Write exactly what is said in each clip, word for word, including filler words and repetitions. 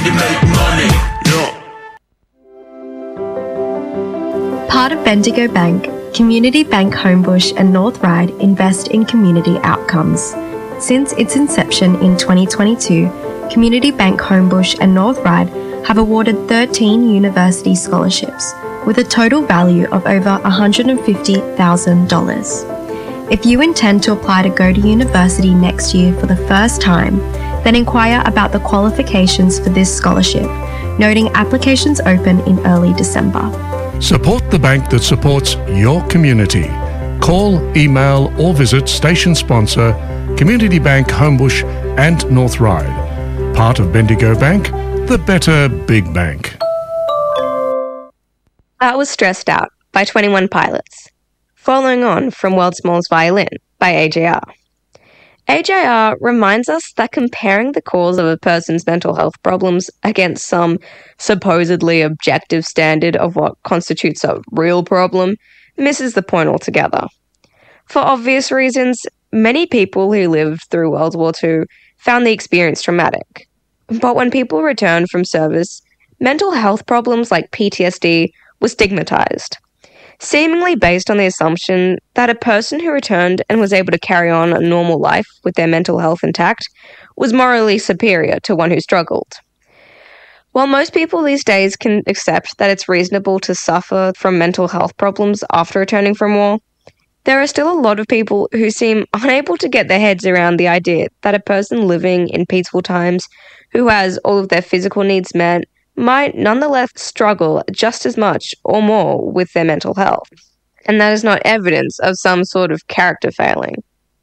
to make money. Yeah. Part of Bendigo Bank, Community Bank Homebush and North Ryde invest in community outcomes. Since its inception in twenty twenty-two, Community Bank Homebush and North Ryde have awarded thirteen university scholarships with a total value of over one hundred fifty thousand dollars. If you intend to apply to go to university next year for the first time, then inquire about the qualifications for this scholarship, noting applications open in early December. Support the bank that supports your community. Call, email or visit station sponsor Community Bank Homebush and North Ryde. Part of Bendigo Bank, the better big bank. That was Stressed Out by twenty-one Pilots. Following on from World's Smallest Violin by A J R. A J R reminds us that comparing the cause of a person's mental health problems against some supposedly objective standard of what constitutes a real problem misses the point altogether. For obvious reasons, many people who lived through World War Two found the experience traumatic. But when people returned from service, mental health problems like P T S D were stigmatized, seemingly based on the assumption that a person who returned and was able to carry on a normal life with their mental health intact was morally superior to one who struggled. While most people these days can accept that it's reasonable to suffer from mental health problems after returning from war, there are still a lot of people who seem unable to get their heads around the idea that a person living in peaceful times who has all of their physical needs met might nonetheless struggle just as much or more with their mental health, and that is not evidence of some sort of character failing.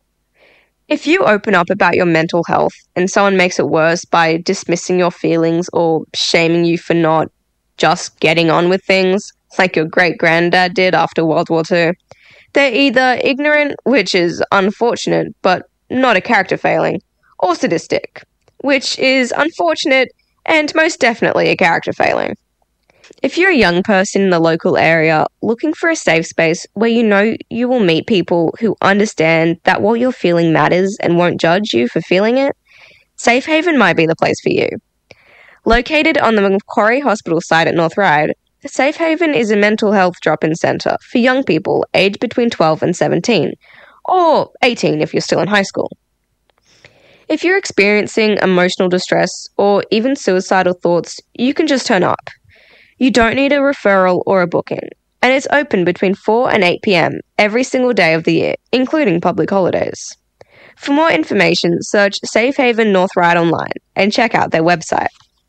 If you open up about your mental health and someone makes it worse by dismissing your feelings or shaming you for not just getting on with things, like your great-granddad did after World War Two, they're either ignorant, which is unfortunate but not a character failing, or sadistic, which is unfortunate and most definitely a character failing. If you're a young person in the local area looking for a safe space where you know you will meet people who understand that what you're feeling matters and won't judge you for feeling it, Safe Haven might be the place for you. Located on the Macquarie Hospital site at North Ryde, Safe Haven is a mental health drop-in centre for young people aged between twelve and seventeen, or eighteen if you're still in high school. If you're experiencing emotional distress or even suicidal thoughts, you can just turn up. You don't need a referral or a booking, and it's open between four and eight p.m. every single day of the year, including public holidays. For more information, search Safe Haven North Ryde online and check out their website.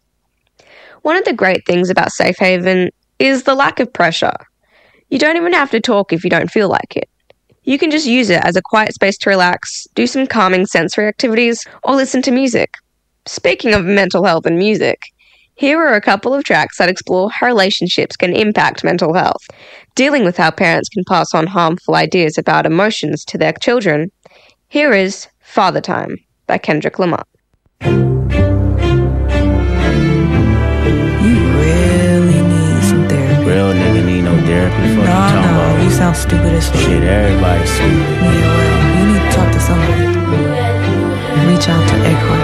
One of the great things about Safe Haven is the lack of pressure. You don't even have to talk if you don't feel like it. You can just use it as a quiet space to relax, do some calming sensory activities, or listen to music. Speaking of mental health and music, here are a couple of tracks that explore how relationships can impact mental health, dealing with how parents can pass on harmful ideas about emotions to their children. Here is Father Time by Kendrick Lamar. You really need some therapy. Real nigga need no therapy. Fuck No, you talking no, about? you sound stupid as fuck. Shit, everybody stupid. Yeah, well, you need to talk to somebody. Reach out to Eckhart.